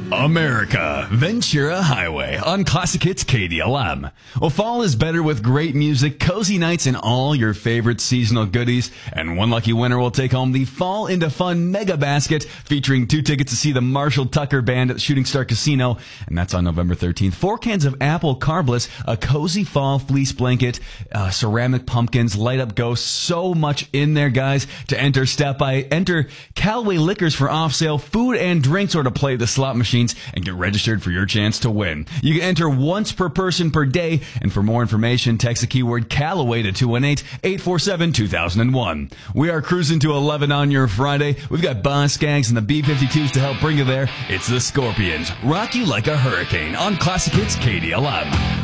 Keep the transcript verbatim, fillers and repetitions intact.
America, Ventura Highway on Classic Hits K D L M. Well, fall is better with great music, cozy nights, and all your favorite seasonal goodies. And one lucky winner will take home the Fall into Fun Mega Basket, featuring two tickets to see the Marshall Tucker Band at the Shooting Star Casino, and that's on November thirteenth. Four cans of apple carbliss, a cozy fall fleece blanket, uh, ceramic pumpkins, light up ghosts, so much in there, guys. To enter, step by, enter Callaway Liquors for off sale, food and drinks, or to play the slot machines and get registered for your chance to win. You can enter once per person per day, and for more information, text the keyword Callaway to two one eight, eight four seven, two thousand one. We are cruising to eleven on your Friday. We've got Boss Skaggs and the B fifty-twos to help bring you there. It's the Scorpions. Rock you like a hurricane on Classic Hits K D L M.